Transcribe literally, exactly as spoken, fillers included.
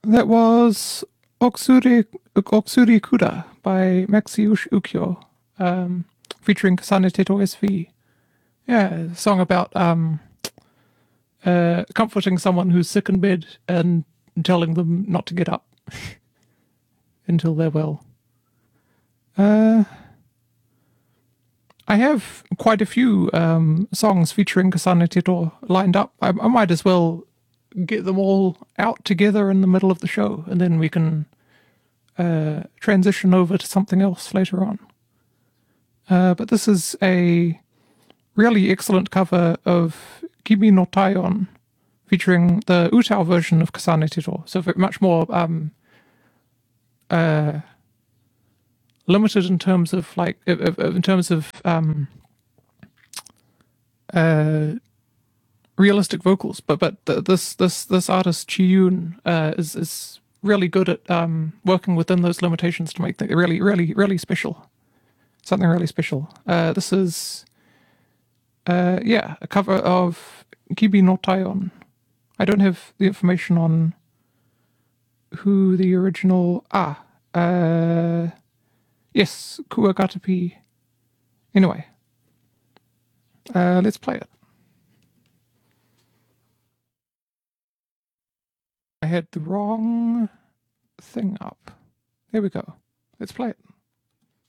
That was Oksuri, Oksuri Kuda by Maxi Ukyo, um, featuring Kasane Teto S V. Yeah, a song about um, uh, comforting someone who's sick in bed and telling them not to get up until they're well. Uh, I have quite a few um, songs featuring Kasane Teto lined up. I, I might as well get them all out together in the middle of the show, and then we can uh, transition over to something else later on. Uh, but this is a really excellent cover of Kimi no Taion, featuring the Utao version of Kasane Teto. So much more um, uh, limited in terms of like in terms of um, uh, realistic vocals. But but the, this this this artist Chiyun uh, is is really good at um, working within those limitations to make things really really really special. Something really special. Uh, this is uh, yeah a cover of Kimi no Taion. I don't have the information on who the original ah uh, yes Kuwagatapi. Anyway, uh, let's play it. I had the wrong thing up. There we go. Let's play it.